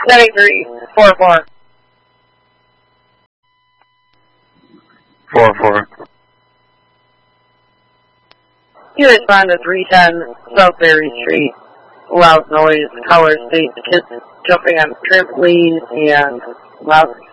7344. 4-4. You respond to 310 South Berry Street. Loud noise, color, states, kids jumping on trampolines, and loud